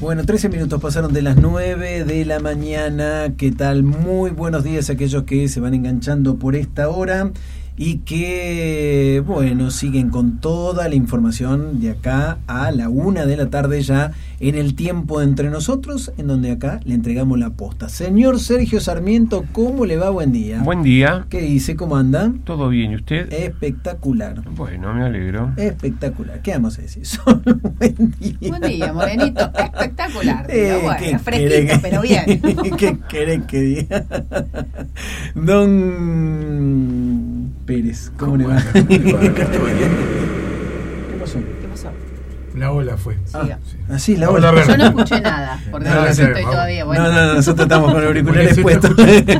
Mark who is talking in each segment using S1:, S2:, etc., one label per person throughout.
S1: Bueno, 13 minutos pasaron de las 9 de la mañana. ¿Qué tal? Muy buenos días a aquellos que se van enganchando por esta hora y que, bueno, siguen con toda la información de acá a la 1 de la tarde ya en el tiempo entre nosotros, en donde acá le entregamos la posta. Señor Sergio Sarmiento, ¿cómo le va? Buen día.
S2: Buen día.
S1: ¿Qué dice? ¿Cómo anda?
S2: ¿Todo bien? ¿Y usted?
S1: Espectacular.
S2: Bueno, me alegro.
S1: Espectacular. ¿Qué vamos a decir? Solo buen día.
S3: Buen día, Morenito. Espectacular. Bueno, fresquito,
S1: querés,
S3: pero bien.
S1: ¿Qué querés que diga? Don Pérez, ¿cómo le va?
S4: ¿Qué
S1: ¿Qué pasó?
S3: ¿Qué pasó?
S4: La ola fue.
S3: Siga.
S1: Así, la
S4: Hola,
S1: ola.
S3: Yo no escuché nada, porque
S4: No,
S3: no,
S4: no,
S3: estoy
S4: vamos.
S3: todavía. Bueno,
S1: No, nosotros estamos con auriculares
S4: Porque
S1: puestos.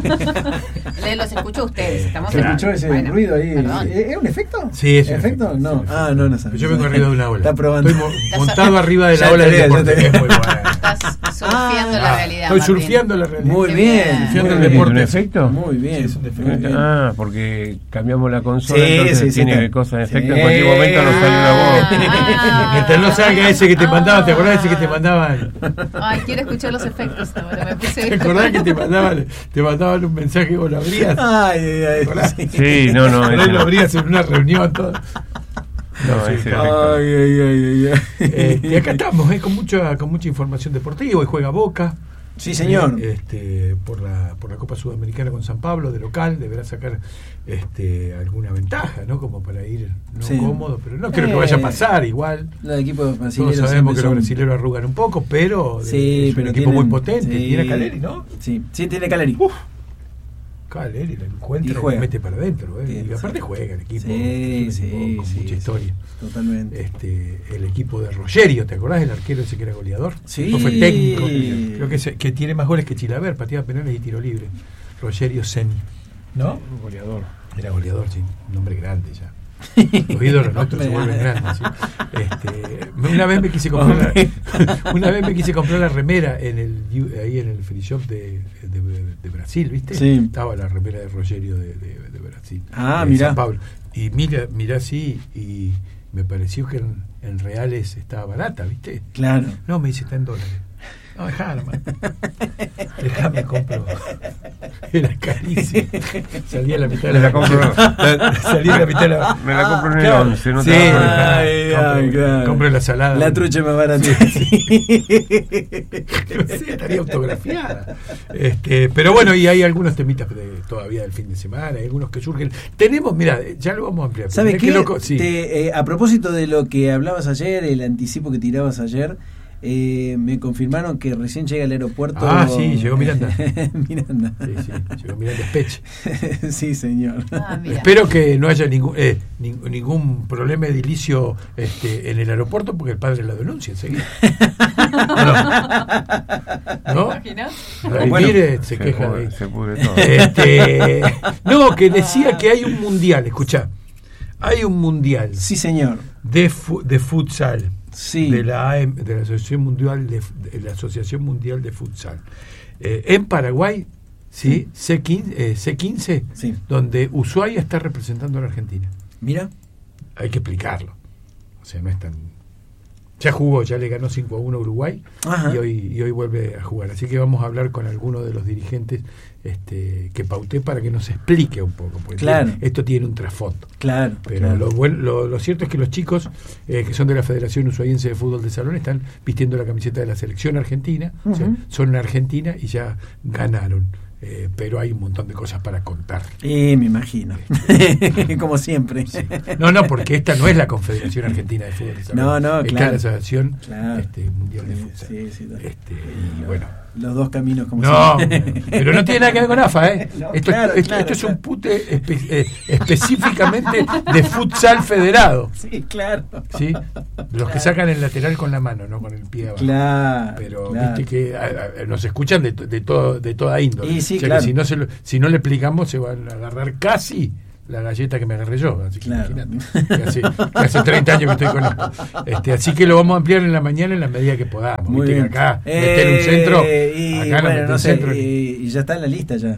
S3: los escucho a ustedes. Estamos
S1: ¿Se escuchó ese
S3: bueno,
S1: ruido ahí?
S3: perdón.
S1: ¿Es un efecto?
S4: Sí, es un
S1: ¿Efecto?
S4: efecto,
S1: No.
S4: es un efecto.
S1: Ah, no sabes.
S4: Yo vengo arriba de una ola.
S1: Está probando.
S4: Estoy montado arriba de
S1: Ya
S4: la ola
S1: te
S4: del
S1: veo, ya
S4: deporte.
S1: te
S4: Es
S1: veo.
S4: muy bueno.
S3: Estás surfeando la realidad.
S4: Estoy
S3: Martín.
S4: surfeando la realidad.
S1: Muy
S3: Qué
S1: bien.
S3: bien.
S4: Surfeando el
S1: Muy bien.
S4: deporte.
S2: ¿Un efecto?
S1: Muy bien.
S4: Sí, es un defecto.
S1: Muy bien.
S2: Ah, porque cambiamos la consola,
S1: Sí,
S2: entonces
S1: sí,
S2: tiene
S1: sí.
S2: cosas de efecto.
S1: Sí.
S2: En cualquier momento nos sale una voz.
S4: Mientras no salga ese que te mandaban, ¿te acordás de ese que te mandaban?
S3: Ay, quiero escuchar los efectos ahora. Me puse.
S4: ¿Te acordás que te mandaban un mensaje y vos lo abrías?
S1: Ay. Sí.
S2: Sí, no,
S4: Por ahí
S2: ese
S4: lo
S2: no.
S4: abrías en una reunión, todo.
S2: No,
S4: Sí,
S2: ese
S4: claro.
S2: efecto.
S1: Ay.
S4: Y acá estamos, con mucha información deportiva. Y juega Boca.
S1: Sí, señor.
S4: Por la Copa Sudamericana con San Pablo, de local, deberá sacar alguna ventaja, ¿no? Como para ir
S1: Sí.
S4: cómodo, pero no creo que vaya a pasar igual.
S1: Los equipos
S4: Todos
S1: brasileños
S4: sabemos que los
S1: son-
S4: brasileños arrugan un poco, pero
S1: Sí,
S4: es
S1: pero
S4: un equipo
S1: tienen-
S4: muy potente.
S1: sí.
S4: Tiene a Caleri, ¿no?
S1: Sí, tiene Caleri.
S4: Caleri la
S1: Y
S4: encuentra y
S1: juega.
S4: la mete para adentro.
S1: Sí,
S4: Y aparte
S1: sí.
S4: juega el equipo,
S1: Sí,
S4: es un equipo con mucha historia.
S1: Totalmente.
S4: El equipo de Rogerio, ¿te acordás del arquero ese que era goleador?
S1: Sí.
S4: Después fue técnico. Creo que tiene más goles que Chilaver, pateaba penales y tiro libre. Rogerio Ceni, ¿no?
S2: Goleador.
S4: Era goleador, sí, un hombre grande ya. Los ídolos nuestros se vuelven grandes. ¿Sí? Una vez me quise comprar la remera ahí en el free shop de Brasil, ¿viste?
S1: Sí.
S4: Estaba la remera de Rogerio de Brasil.
S1: Ah,
S4: de
S1: mirá.
S4: San Pablo. Y mira así, y me pareció que en reales estaba barata, ¿viste?
S1: Claro.
S4: No, me dice, está en dólares. No, déjame compro. Era carísimo. Salía la mitad de
S2: Me la compro.
S4: Salía la mitad de la.
S2: Me la compro en el
S4: Claro.
S2: 11, no
S4: Sí,
S2: te vas a
S1: claro.
S4: compre la salada.
S1: La trucha es más barata.
S4: Sí, estaría autografiada. Pero bueno, y hay algunos temitas todavía del fin de semana, hay algunos que surgen. Tenemos, mira, ya lo vamos a ampliar.
S1: ¿Sabes
S4: Mirá
S1: qué?
S4: loco, sí.
S1: A propósito de lo que hablabas ayer, el anticipo que tirabas ayer, me confirmaron que recién llega al aeropuerto.
S4: Ah, sí, llegó Miranda.
S1: Miranda.
S4: Sí, llegó Miranda Speech.
S1: Sí, señor.
S3: Ah, mira.
S4: Espero que no haya ningún problema edilicio en el aeropuerto, porque el padre la denuncia enseguida. ¿No?
S3: ¿Te imaginas?
S1: Bueno,
S4: Mire, se queja de ahí.
S2: Se pudre todo.
S4: No, que decía que hay un mundial, escuchá, hay un mundial
S1: Sí, señor.
S4: de futsal.
S1: Sí.
S4: De la Asociación Mundial de la Asociación Mundial de Futsal en Paraguay, sí, C15,
S1: Sí.
S4: donde Ushuaia está representando a la Argentina.
S1: Mira.
S4: Hay que explicarlo, o sea, no es tan. Ya jugó, ya le ganó 5-1 a Uruguay.
S1: Ajá.
S4: y hoy vuelve a jugar, así que vamos a hablar con algunos de los dirigentes que pauté para que nos explique un poco, porque
S1: Claro.
S4: esto tiene un trasfondo.
S1: Claro.
S4: Pero
S1: claro.
S4: lo cierto es que los chicos que son de la Federación Ushuaiense de Fútbol de Salón están vistiendo la camiseta de la selección argentina, o sea,
S1: Ujú.
S4: son en Argentina y ya ganaron. Pero hay un montón de cosas para contar.
S1: Me imagino. Como siempre.
S4: Sí. No, porque esta no es la Confederación Argentina de Fútbol de Salón.
S1: No,
S4: esta
S1: claro.
S4: es la Asociación
S1: Claro.
S4: Mundial de Futsal.
S1: Sí,
S4: Y bueno.
S1: Los dos caminos como
S4: No,
S1: siempre.
S4: pero no tiene nada que ver con AFA, ¿eh?
S1: No,
S4: esto
S1: claro,
S4: es un pute específicamente de futsal federado.
S1: Sí, claro.
S4: ¿Sí? Los que sacan el lateral con la mano, no con el pie abajo.
S1: Claro.
S4: Pero
S1: claro.
S4: viste que nos escuchan de toda índole.
S1: Y sí,
S4: o sea
S1: claro.
S4: que si no le explicamos, se van a agarrar casi la galleta que me agarré yo. Así que
S1: Claro.
S4: imagínate, que hace 30 años que estoy con esto. Así que lo vamos a ampliar en la mañana en la medida que podamos.
S1: Muy
S4: Viste
S1: bien.
S4: que acá meter un centro,
S1: Y
S4: acá no
S1: bueno,
S4: meter
S1: no
S4: un
S1: sé,
S4: centro.
S1: y ya está en la lista ya.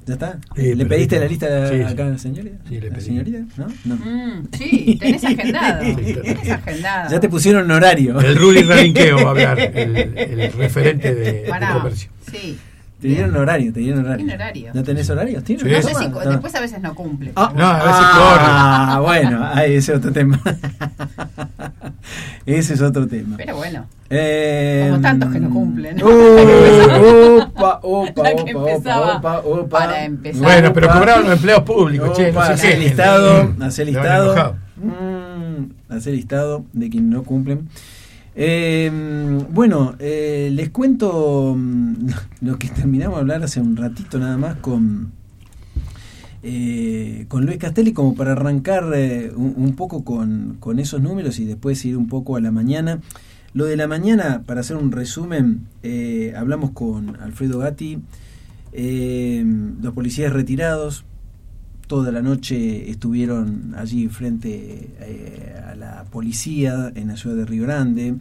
S1: ¿Ya está?
S4: Sí,
S1: ¿Le pediste la lista
S4: sí,
S1: acá a la señorita?
S4: Sí, le
S1: ¿La
S4: pedí.
S1: señorita? ¿No? No.
S3: Sí, tenés agendado. Tenés agendado.
S1: Ya te pusieron horario.
S4: El Rudy Rarinqueo va a hablar, el referente de
S3: Pará.
S4: comercio.
S3: Sí.
S1: Te dieron horario.
S3: Tiene horario.
S1: ¿No tenés horarios?
S4: Sí.
S3: No sé si,
S1: Toma.
S3: después a veces no cumple.
S1: Ah,
S4: No, a veces
S1: bueno, ahí ese es otro tema. Ese es otro tema.
S3: Pero bueno,
S1: Como
S3: tantos que no cumplen.
S1: Opa, opa,
S3: La que
S1: opa,
S3: empezaba
S1: opa, opa.
S3: para empezar.
S4: Bueno, pero cobraron los empleados públicos, che, no
S1: Opa,
S4: sé
S1: hacer
S4: qué.
S1: listado, hacer
S4: Le van
S1: listado.
S4: enojado.
S1: Hacer listado de quienes no cumplen. Bueno, les cuento lo que terminamos de hablar hace un ratito nada más con Luis Castelli, como para arrancar un poco con esos números y después ir un poco a la mañana. Lo de la mañana, para hacer un resumen, hablamos con Alfredo Gatti, los policías retirados. Toda la noche estuvieron allí frente a la policía en la ciudad de Río Grande.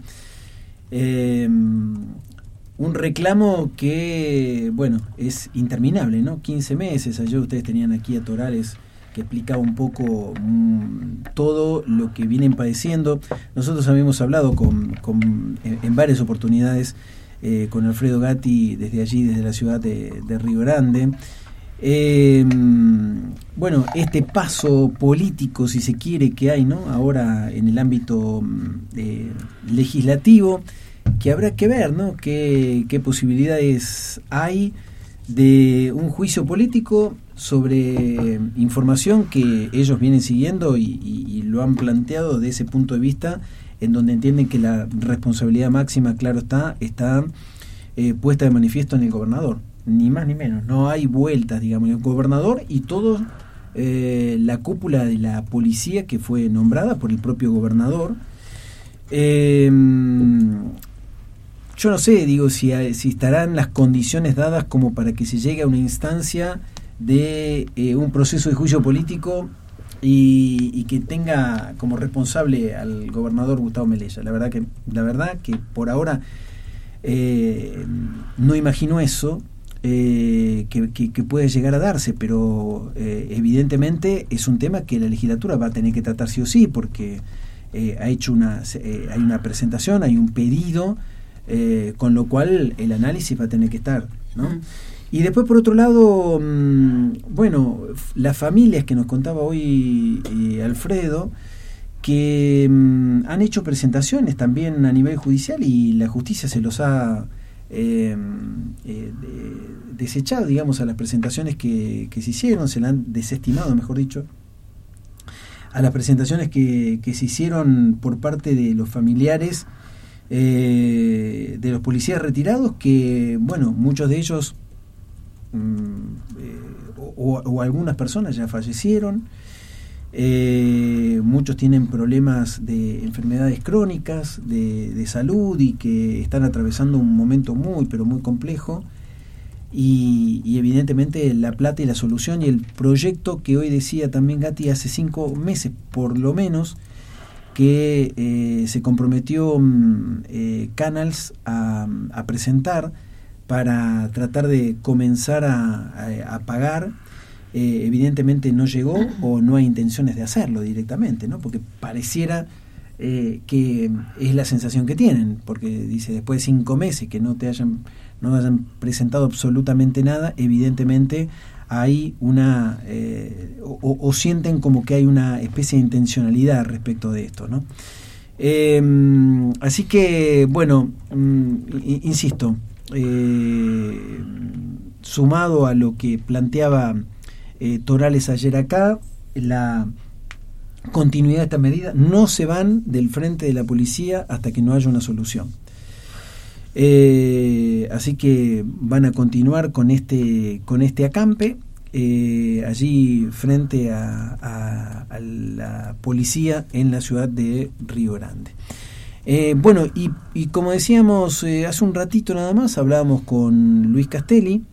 S1: Un reclamo que, bueno, es interminable, ¿no? 15 meses. Ayer ustedes tenían aquí a Torales, que explicaba un poco todo lo que vienen padeciendo. Nosotros habíamos hablado en varias oportunidades con Alfredo Gatti desde allí, desde la ciudad de Río Grande. Bueno, este paso político, si se quiere, que hay, ¿no? Ahora en el ámbito legislativo, que habrá que ver, ¿no? Qué posibilidades hay de un juicio político sobre información que ellos vienen siguiendo y lo han planteado de ese punto de vista, en donde entienden que la responsabilidad máxima, claro está puesta de manifiesto en el gobernador. Ni más ni menos, no hay vueltas, digamos, el gobernador y todo la cúpula de la policía que fue nombrada por el propio gobernador. Yo no sé, digo, si estarán las condiciones dadas como para que se llegue a una instancia de un proceso de juicio político y que tenga como responsable al gobernador Gustavo Melella. La verdad que por ahora no imagino eso. Que puede llegar a darse, pero evidentemente es un tema que la legislatura va a tener que tratar sí o sí, porque hay una presentación, hay un pedido, con lo cual el análisis va a tener que estar, ¿no? Y después, por otro lado, bueno, las familias que nos contaba hoy Alfredo, que han hecho presentaciones también a nivel judicial y la justicia se los ha desechado, digamos, a las presentaciones que se hicieron, se la han desestimado, mejor dicho, a las presentaciones que se hicieron por parte de los familiares de los policías retirados, que, bueno, muchos de ellos o algunas personas ya fallecieron. Muchos tienen problemas de enfermedades crónicas, de salud, y que están atravesando un momento muy, pero muy complejo, y evidentemente la plata y la solución y el proyecto que hoy decía también Gatti hace 5 meses por lo menos, que se comprometió Canals a presentar para tratar de comenzar a pagar. Evidentemente no llegó, o no hay intenciones de hacerlo directamente, ¿no? Porque pareciera que es la sensación que tienen, porque dice, después de 5 meses que no hayan presentado absolutamente nada, evidentemente hay una o sienten como que hay una especie de intencionalidad respecto de esto, ¿no? Así que, bueno, insisto, sumado a lo que planteaba Torales ayer acá, la continuidad de esta medida, no se van del frente de la policía hasta que no haya una solución. Así que van a continuar con este acampe allí frente a la policía en la ciudad de Río Grande. Bueno, y como decíamos hace un ratito nada más, hablábamos con Luis Castelli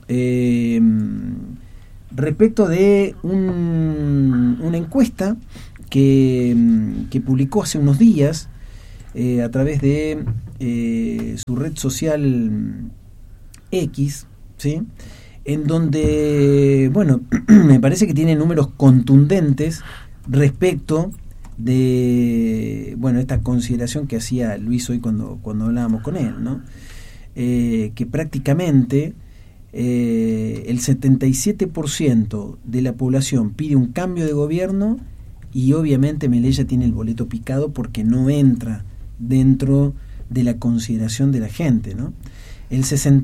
S1: respecto de una encuesta que publicó hace unos días a través de su red social X, ¿sí? en donde, bueno, me parece que tiene números contundentes respecto de, bueno, esta consideración que hacía Luis hoy cuando hablábamos con él, ¿no? Que prácticamente el 77% de la población pide un cambio de gobierno, y obviamente Melella tiene el boleto picado porque no entra dentro de la consideración de la gente, ¿no? El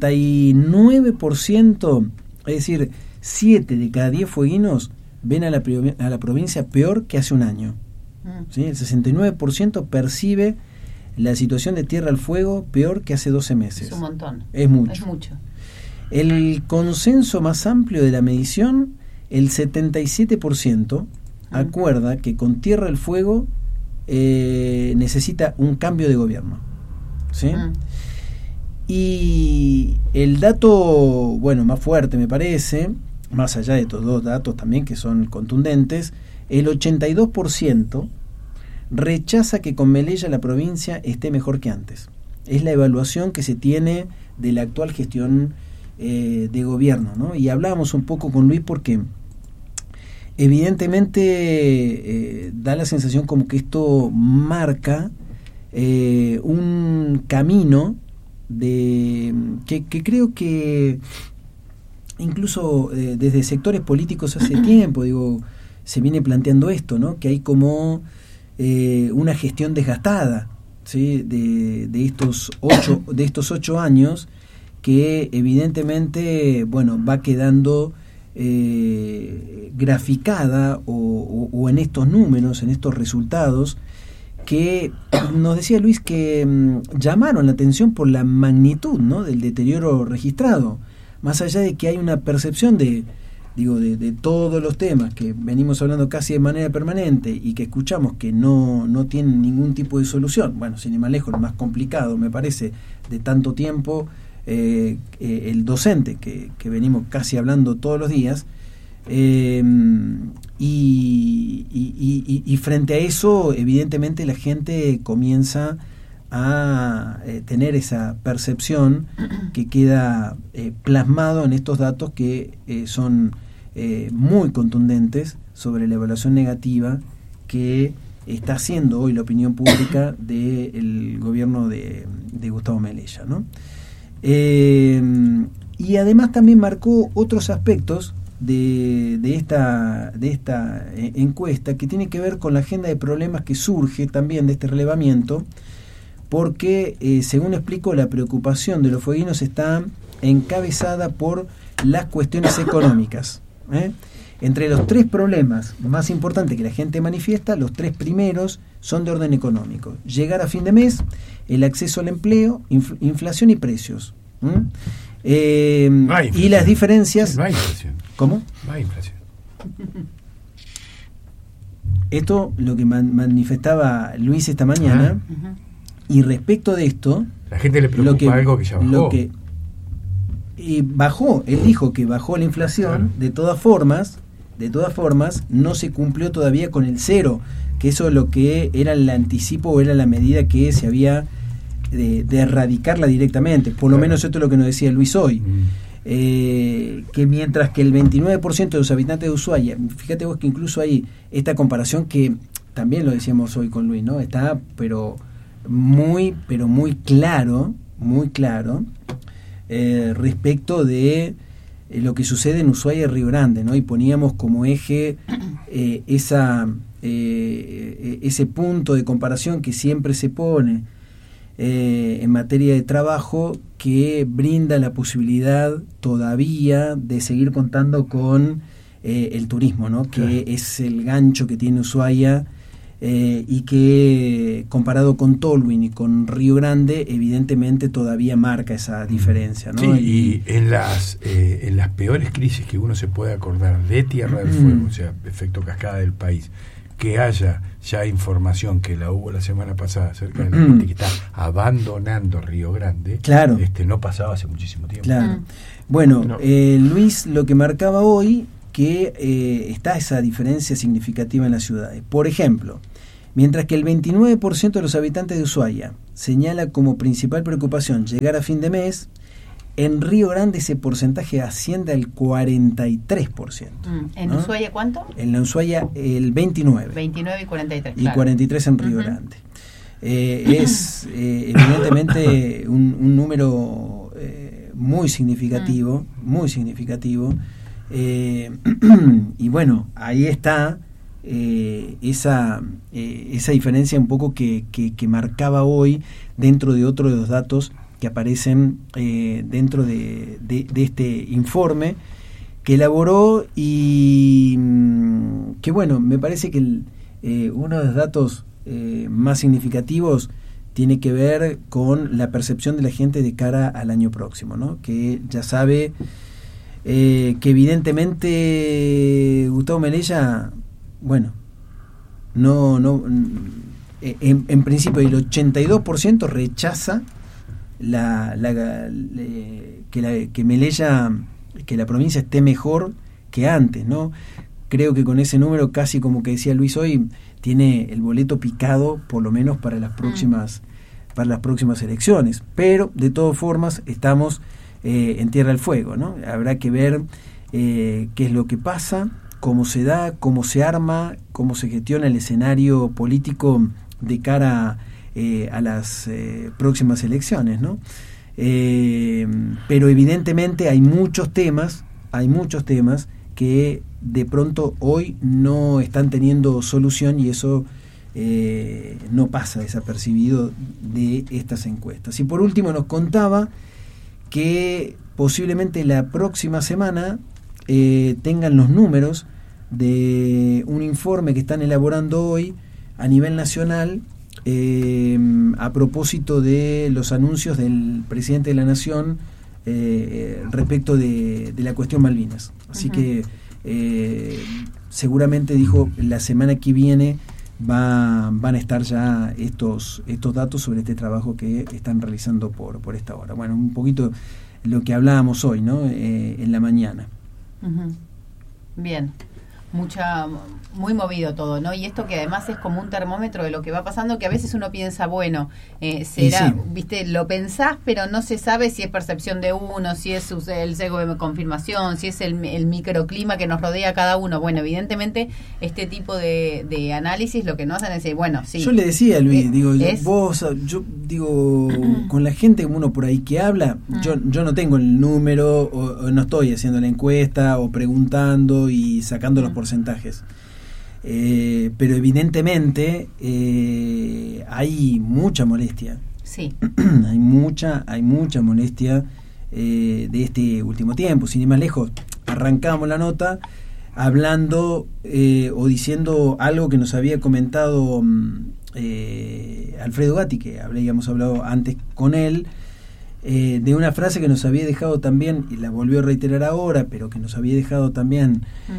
S1: 69%, es decir, 7 de cada 10 fueguinos ven a la provincia peor que hace un año. ¿Sí? El 69% percibe la situación de Tierra del Fuego peor que hace 12 meses.
S3: Es un montón.
S1: Es mucho.
S3: Es mucho.
S1: El consenso más amplio de la medición, el 77%, acuerda que con Tierra del Fuego necesita un cambio de gobierno. ¿Sí? Y el dato, bueno, más fuerte me parece, más allá de estos dos datos también que son contundentes, el 82% rechaza que con Melella la provincia esté mejor que antes. Es la evaluación que se tiene de la actual gestión de gobierno, ¿no? Y hablábamos un poco con Luis porque evidentemente da la sensación como que esto marca un camino de que creo que incluso desde sectores políticos hace tiempo, digo, se viene planteando esto, ¿no? Que hay como una gestión desgastada, ¿sí? de estos 8 años, que evidentemente, bueno, va quedando graficada o en estos números, en estos resultados, que nos decía Luis que llamaron la atención por la magnitud, ¿no? Del deterioro registrado, más allá de que hay una percepción de todos los temas que venimos hablando casi de manera permanente y que escuchamos que no tienen ningún tipo de solución. Bueno, sin ir más lejos, lo más complicado, me parece, de tanto tiempo, el docente, que venimos casi hablando todos los días, y frente a eso, evidentemente, la gente comienza a tener esa percepción que queda plasmado en estos datos que son muy contundentes sobre la evaluación negativa que está haciendo hoy la opinión pública del gobierno de Gustavo Melella, ¿no? Y además también marcó otros aspectos de esta encuesta, que tiene que ver con la agenda de problemas que surge también de este relevamiento, porque según explico, la preocupación de los fueguinos está encabezada por las cuestiones económicas. Entre los 3 problemas más importantes que la gente manifiesta, los 3 primeros son de orden económico: llegar a fin de mes, el acceso al empleo, inflación y precios. Y las diferencias.
S4: No hay inflación.
S1: ¿Cómo?
S4: No hay inflación.
S1: Esto lo que manifestaba Luis esta mañana. Y respecto de esto,
S4: la gente le preocupa algo que ya bajó.
S1: Bajó, él dijo que bajó la inflación.
S4: Claro.
S1: De todas formas, no se cumplió todavía con el 0, que eso es lo que era el anticipo o era la medida que se había de erradicarla directamente. Por lo menos esto es lo que nos decía Luis hoy. Que mientras que el 29% de los habitantes de Ushuaia, fíjate vos que incluso hay esta comparación que también lo decíamos hoy con Luis, ¿no? Está pero muy claro respecto de lo que sucede en Ushuaia y Río Grande, ¿no? Y poníamos como eje ese punto de comparación que siempre se pone en materia de trabajo, que brinda la posibilidad todavía de seguir contando con el turismo, ¿no? Que es el gancho que tiene Ushuaia, y que comparado con Tolwyn y con Río Grande, evidentemente todavía marca esa diferencia, ¿no?
S4: Sí, y en las peores crisis que uno se puede acordar de Tierra del Fuego, o sea, efecto cascada del país, que haya ya información, que la hubo la semana pasada acerca de la gente que está abandonando Río Grande,
S1: claro,
S4: no pasaba hace muchísimo tiempo.
S1: Claro. Bueno, Luis lo que marcaba hoy, que está esa diferencia significativa en las ciudades. Por ejemplo, mientras que el 29% de los habitantes de Ushuaia señala como principal preocupación llegar a fin de mes, En Río Grande ese porcentaje asciende al 43%.
S3: ¿En
S1: ¿no?
S3: Ushuaia cuánto?
S1: En la Ushuaia el 29.
S3: 29 y 43.
S1: Y
S3: claro.
S1: 43 en Río Grande. Es evidentemente un número muy significativo, muy significativo. Y bueno, ahí está esa diferencia un poco que marcaba hoy dentro de otro de los datos que aparecen dentro de este informe que elaboró y que bueno, me parece que uno de los datos más significativos tiene que ver con la percepción de la gente de cara al año próximo, ¿no? Que ya sabe que evidentemente Gustavo Melella, bueno, en principio el 82% rechaza que Melella, que la provincia esté mejor que antes, ¿no? Creo que con ese número, casi como que decía Luis hoy, tiene el boleto picado por lo menos para las próximas elecciones, pero de todas formas estamos en Tierra del Fuego, ¿no? Habrá que ver qué es lo que pasa, cómo se da, cómo se arma, cómo se gestiona el escenario político de cara a las próximas elecciones, ¿no? Pero evidentemente hay muchos temas que de pronto hoy no están teniendo solución y eso no pasa desapercibido de estas encuestas. Y por último nos contaba que posiblemente la próxima semana tengan los números de un informe que están elaborando hoy a nivel nacional a propósito de los anuncios del presidente de la Nación respecto de la cuestión Malvinas. Así que seguramente dijo la semana que viene van a estar ya estos datos sobre este trabajo que están realizando por esta hora. Bueno, un poquito lo que hablábamos hoy, ¿no? En la mañana.
S3: Bien. Muy movido todo, ¿no? Y esto que además es como un termómetro de lo que va pasando, que a veces uno piensa, bueno, será,
S1: sí,
S3: viste, lo pensás, pero no se sabe si es percepción de uno, si es el sesgo de confirmación, si es el microclima que nos rodea a cada uno. Bueno, evidentemente este tipo de análisis lo que nos hacen es decir, bueno, sí.
S1: Yo le decía a Luis, yo digo, con la gente uno por ahí que habla, yo no tengo el número, o no estoy haciendo la encuesta, o preguntando y sacando los porcentajes. Pero evidentemente hay mucha molestia.
S3: Sí.
S1: hay mucha molestia de este último tiempo. Sin ir más lejos, arrancamos la nota hablando o diciendo algo que nos había comentado Alfredo Gatti, que habíamos hablado antes con él, de una frase que nos había dejado también, y la volvió a reiterar ahora, pero que nos había dejado también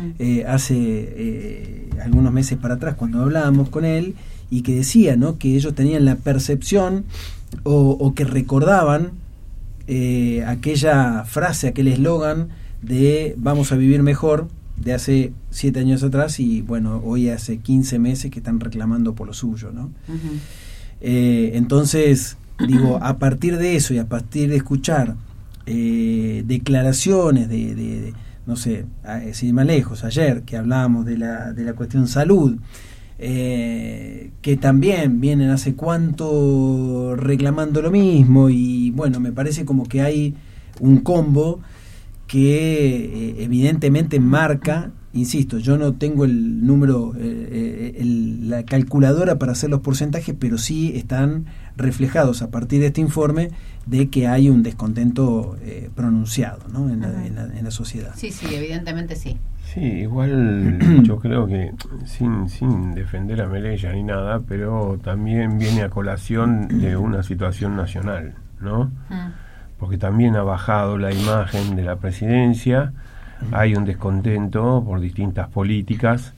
S1: hace algunos meses para atrás cuando hablábamos con él, y que decía, ¿no?, que ellos tenían la percepción o que recordaban aquella frase, aquel eslogan de vamos a vivir mejor, de hace 7 años atrás, y bueno, hoy hace 15 meses que están reclamando por lo suyo, ¿no? Entonces, digo, a partir de eso y a partir de escuchar declaraciones de no sé, sin ir más lejos, ayer que hablábamos de la cuestión salud, que también vienen hace cuánto reclamando lo mismo, y bueno, me parece como que hay un combo que evidentemente marca, insisto, yo no tengo el número, la calculadora para hacer los porcentajes, pero sí están reflejados a partir de este informe de que hay un descontento pronunciado, ¿no?, en la sociedad.
S3: Sí, evidentemente sí.
S2: Sí, igual yo creo que sin defender a Melella ni nada, pero también viene a colación de una situación nacional, ¿no? Porque también ha bajado la imagen de la presidencia, hay un descontento por distintas políticas.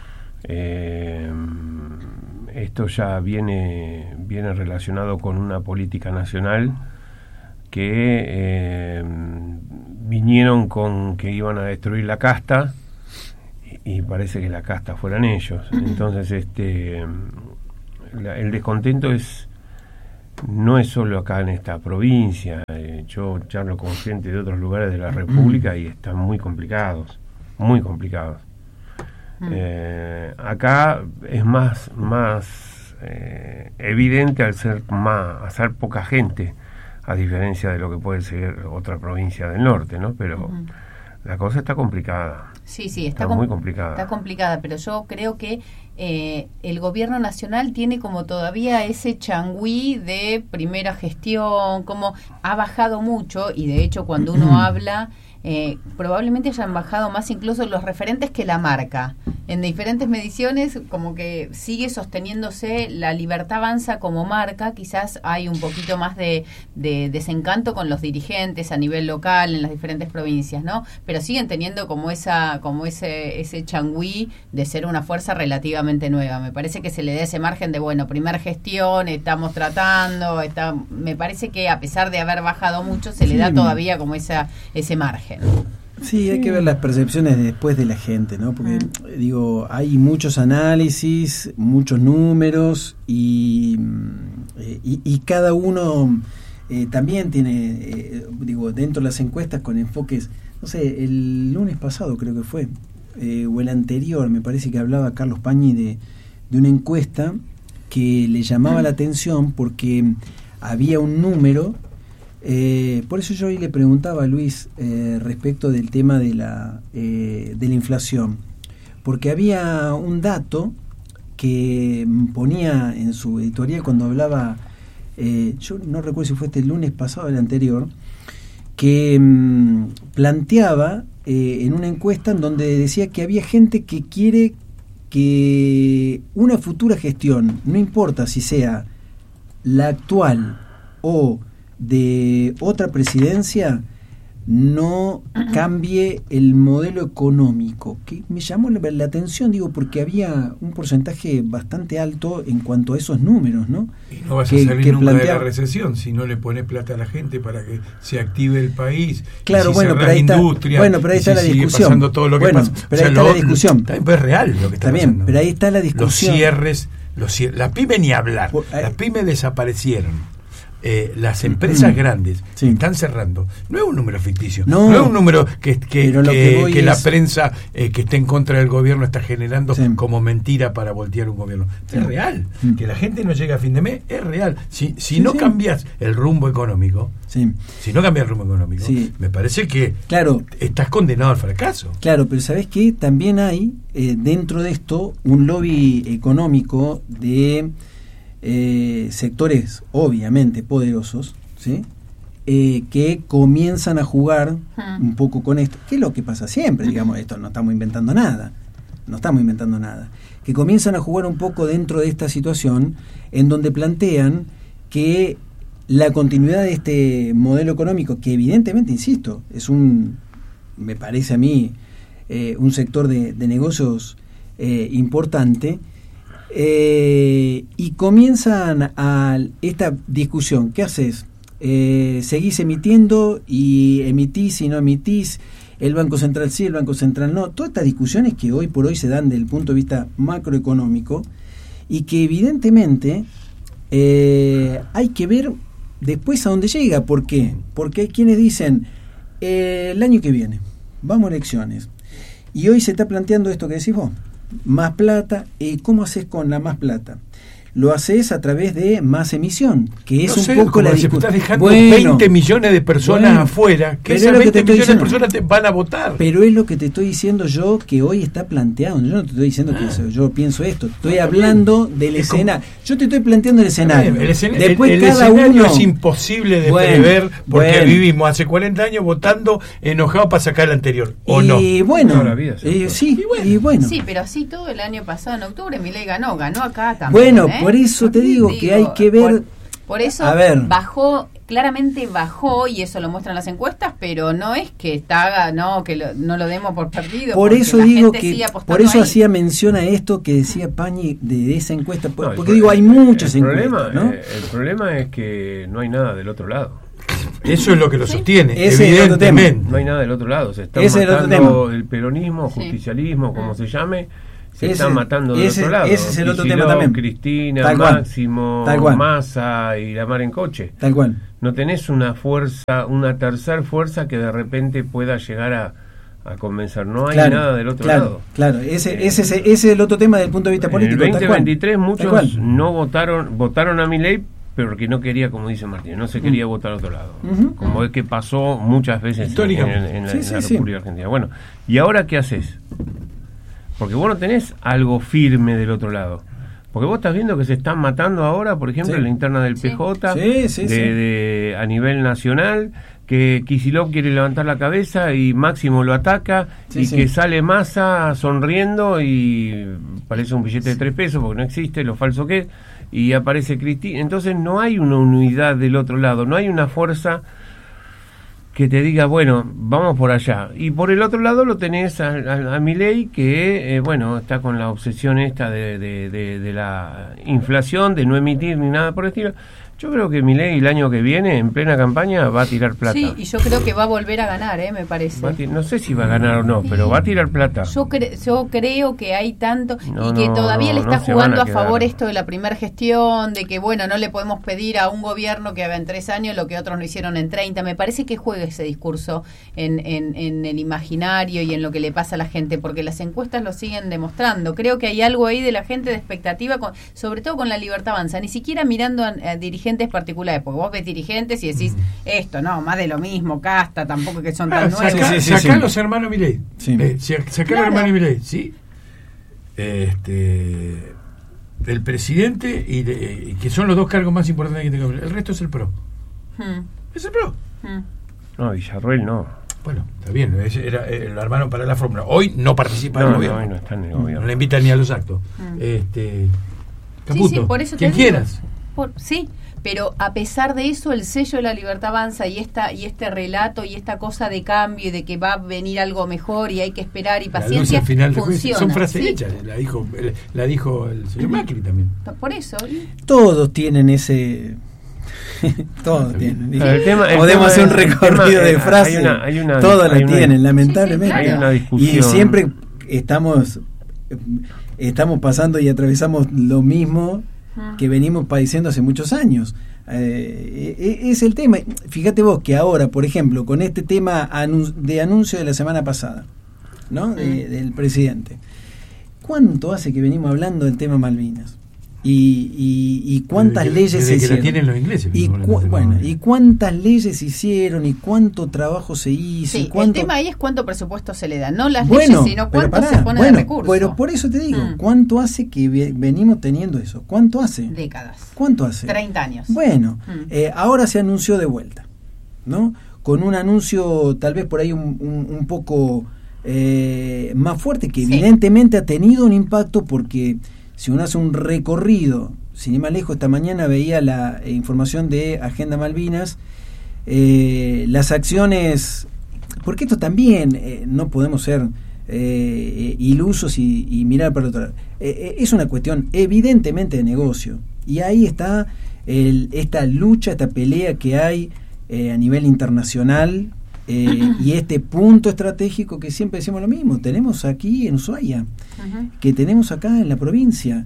S2: Esto ya viene relacionado con una política nacional que vinieron con que iban a destruir la casta y parece que la casta fueran ellos. Entonces el descontento es no es solo acá en esta provincia. Yo charlo con gente de otros lugares de la República y están muy complicados, muy complicados. Acá es más evidente al ser poca gente, a diferencia de lo que puede ser otra provincia del norte, ¿no? Pero la cosa está complicada.
S3: Sí, está
S2: muy complicada.
S3: Está complicada, pero yo creo que el gobierno nacional tiene como todavía ese changüí de primera gestión, como ha bajado mucho, y de hecho cuando uno habla, probablemente hayan bajado más incluso los referentes que la marca. En diferentes mediciones como que sigue sosteniéndose la Libertad Avanza como marca, quizás hay un poquito más de desencanto con los dirigentes a nivel local en las diferentes provincias, ¿no? Pero siguen teniendo como ese changüí de ser una fuerza relativamente nueva. Me parece que se le da ese margen de, bueno, primera gestión, estamos tratando, me parece que a pesar de haber bajado mucho, se le da todavía como ese margen.
S1: Sí, hay que ver las percepciones después de la gente, ¿no? Porque, digo, hay muchos análisis, muchos números y cada uno también tiene, dentro de las encuestas con enfoques, no sé, el lunes pasado creo que fue, o el anterior, me parece que hablaba Carlos Pañi de una encuesta que le llamaba la atención porque había un número. Por eso yo hoy le preguntaba a Luis respecto del tema de la inflación, porque había un dato que ponía en su editorial cuando hablaba, yo no recuerdo si fue el lunes pasado o el anterior, que planteaba en una encuesta en donde decía que había gente que quiere que una futura gestión, no importa si sea la actual o de otra presidencia, no cambie el modelo económico, que me llamó la atención, porque había un porcentaje bastante alto en cuanto a esos números, ¿no?
S4: Y no vas a salir nunca de la recesión si no le pones plata a la gente para que se active el país.
S1: Claro,
S4: si
S1: bueno, pero ahí está la discusión.
S4: Pasando todo lo que pasa.
S1: Pero ahí está la discusión.
S4: Es real lo que está pasando.
S1: Pero ahí está la discusión.
S4: Los cierres, la pyme ni hablar. Las pymes desaparecieron. Las empresas grandes están cerrando. No es un número ficticio, no es un número que la prensa que está en contra del gobierno está generando como mentira para voltear un gobierno. Es real. Que la gente no llega a fin de mes es real. Si no cambias el rumbo económico, me parece que estás condenado al fracaso.
S1: Claro, pero ¿sabés qué? También hay dentro de esto un lobby económico de sectores obviamente poderosos, ¿sí? Que comienzan a jugar un poco con esto, que es lo que pasa siempre, esto no estamos inventando nada, que comienzan a jugar un poco dentro de esta situación en donde plantean que la continuidad de este modelo económico, que evidentemente, insisto, me parece a mí un sector de negocios importante, y comienzan a esta discusión. ¿Qué haces? ¿Seguís emitiendo y emitís y no emitís? El Banco Central sí, el Banco Central no. Todas estas discusiones que hoy por hoy se dan desde el punto de vista macroeconómico y que evidentemente hay que ver después a dónde llega. ¿Por qué? Porque hay quienes dicen el año que viene vamos a elecciones y hoy se está planteando esto que decís vos, más plata. ¿Cómo haces con la más plata? Lo haces a través de más emisión, que es un poco la discusión.
S4: Estás dejando 20 millones de personas afuera, que esas 20 millones de personas te van a votar.
S1: Pero es lo que te estoy diciendo yo, que hoy está planteado. Yo no te estoy diciendo que yo pienso esto, estoy hablando del escenario. Yo te estoy planteando el escenario.
S4: Después el escenario es imposible de prever, porque vivimos hace 40 años votando enojados para sacar el anterior, ¿o no?
S1: Sí,
S3: pero así todo el año pasado en octubre Milei ganó acá también.
S1: Bueno, por eso te digo que hay que ver.
S3: Por eso claramente bajó, y eso lo muestran las encuestas, pero no es que no lo demos por perdido.
S1: Por eso digo que, por eso hacía mención a esto que decía Pañi de esa encuesta, porque hay muchas encuestas, ¿no?
S2: El problema es que no hay nada del otro lado.
S4: Eso es lo que lo sostiene, evidentemente.
S2: No hay nada del otro lado. Se está matando el peronismo, justicialismo, como se llame. se están matando del otro lado.
S1: Ese es el otro tema también.
S2: Cristina,
S1: Tal
S2: Máximo, Massa y la mar en coche.
S1: Tal cual.
S2: No tenés una fuerza, una tercer fuerza que de repente pueda llegar a convencer. No hay nada del otro lado.
S1: Claro, ese es el otro tema del punto de vista político.
S2: En el 2023 muchos no votaron a Milei, pero que no quería, como dice Martín, no se quería votar a otro lado. Como es que pasó muchas veces en la República Argentina. Bueno, ¿y ahora qué haces? Porque vos no tenés algo firme del otro lado. Porque vos estás viendo que se están matando ahora, por ejemplo, en la interna del PJ, a nivel nacional, que Kicillof quiere levantar la cabeza y Máximo lo ataca, que sale Massa sonriendo y parece un billete de 3 pesos, porque no existe, lo falso que es, y aparece Cristina. Entonces no hay una unidad del otro lado, no hay una fuerza que te diga, bueno, vamos por allá. Y por el otro lado lo tenés a Milei, que está con la obsesión esta de la inflación, de no emitir ni nada por el estilo. Yo creo que Milei el año que viene, en plena campaña, va a tirar plata.
S3: Sí, y yo creo que va a volver a ganar, me parece.
S2: No sé si va a ganar o no, pero va a tirar plata.
S3: Yo creo que hay tanto, y que todavía le está jugando a favor esto de la primera gestión, de que, no le podemos pedir a un gobierno que haga en 3 años lo que otros no hicieron en 30. Me parece que juega ese discurso en el imaginario y en lo que le pasa a la gente, porque las encuestas lo siguen demostrando. Creo que hay algo ahí de la gente de expectativa, sobre todo con la Libertad Avanza, ni siquiera mirando a dirigentes particulares, porque vos ves dirigentes y decís esto, más de lo mismo, casta, tampoco que son tan nuevos.
S4: Sacá los hermanos Milei. Sacá los hermanos Milei, ¿sí? El presidente y que son los 2 cargos más importantes que tengo. El resto es el PRO. Es el PRO.
S2: No, Villarroel no.
S4: Bueno, está bien, era el hermano para la fórmula. Hoy no participa en el gobierno.
S2: No está en el gobierno.
S4: No le invitan ni a los actos. Caputo,
S3: por eso
S4: quien quieras.
S3: Pero a pesar de eso, el sello de la Libertad Avanza y este relato y esta cosa de cambio y de que va a venir algo mejor y hay que esperar y paciencia, funciona.
S4: Son frases hechas, la dijo el señor Macri también.
S3: Por eso.
S1: Todos tienen ese... Todos tienen. Podemos hacer un recorrido de frases. Todos la tienen, lamentablemente.
S2: Hay una discusión.
S1: Y siempre estamos pasando y atravesamos lo mismo que venimos padeciendo hace muchos años. Es el tema. Fíjate vos que ahora, por ejemplo, con este tema de anuncio de la semana pasada, ¿no? Del presidente, ¿cuánto hace que venimos hablando del tema Malvinas? Y cuántas leyes se hicieron.
S4: La tienen los ingleses.
S1: Y cuántas leyes se hicieron y cuánto trabajo se hizo.
S3: Sí, el tema ahí es cuánto presupuesto se le da, no las leyes, sino cuánto se pone de recursos.
S1: Pero por eso te digo, ¿cuánto hace que venimos teniendo eso? ¿Cuánto hace?
S3: Décadas.
S1: ¿Cuánto hace?
S3: 30 años.
S1: Bueno, ahora se anunció de vuelta, ¿no? Con un anuncio tal vez por ahí un poco más fuerte, que evidentemente ha tenido un impacto, porque si uno hace un recorrido, sin ir más lejos, esta mañana veía la información de Agenda Malvinas, las acciones, porque esto también no podemos ser ilusos y mirar para otro lado. Es una cuestión evidentemente de negocio, y ahí está esta lucha, esta pelea que hay a nivel internacional, y este punto estratégico que siempre decimos lo mismo, tenemos aquí en Ushuaia, que tenemos acá en la provincia,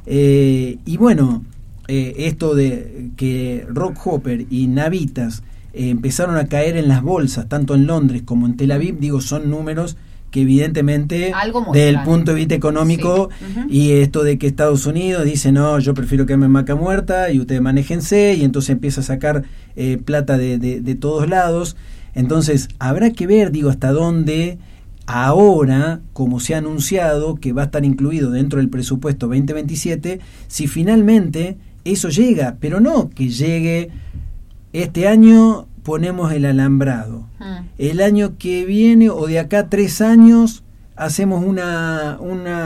S1: y bueno, esto de que Rock Hopper y Navitas empezaron a caer en las bolsas, tanto en Londres como en Tel Aviv, son números que evidentemente desde el punto de vista económico, y esto de que Estados Unidos dice, no, yo prefiero quedarme en Maca Muerta y ustedes manéjense, y entonces empieza a sacar plata de todos lados. Entonces habrá que ver, hasta dónde ahora, como se ha anunciado que va a estar incluido dentro del presupuesto 2027, si finalmente eso llega, pero no que llegue este año ponemos el alambrado, el año que viene o de acá 3 años hacemos una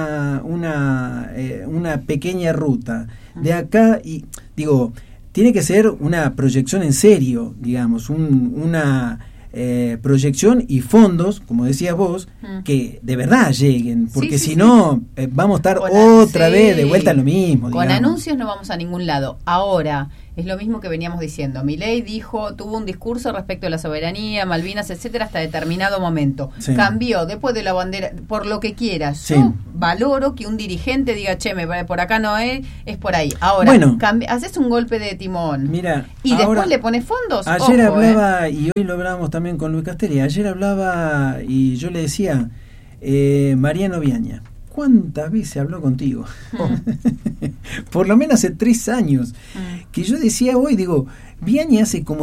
S1: pequeña ruta de acá, y tiene que ser una proyección en serio, una proyección y fondos, como decías vos, que de verdad lleguen, porque si no vamos a estar otra vez de vuelta a lo mismo.
S3: Con anuncios no vamos a ningún lado. Ahora, es lo mismo que veníamos diciendo. Milei tuvo un discurso respecto a la soberanía, Malvinas, etcétera, hasta determinado momento. Sí. Cambió después de la bandera, por lo que quieras. Sí. Yo valoro que un dirigente diga, che, por acá no es por ahí. Ahora, haces un golpe de timón.
S1: Mira,
S3: y después le pones fondos.
S1: Ayer hablaba, y hoy lo hablábamos también con Luis Castelli, ayer hablaba y yo le decía, Mariano Viaña, ¿cuántas veces habló contigo? Por lo menos hace 3 años. Que yo decía hoy, digo, Viaña hace como